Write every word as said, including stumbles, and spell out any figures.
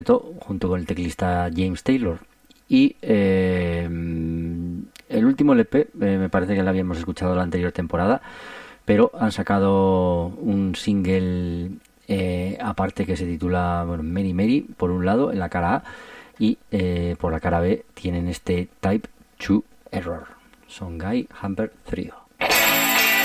junto con el teclista James Taylor. Y eh, el último L P, eh, me parece que lo habíamos escuchado la anterior temporada, pero han sacado un single eh, aparte que se titula, bueno, Mary Mary, por un lado, en la cara A, y eh, por la cara B tienen este Type dos Error. Songhai Hamper Trio.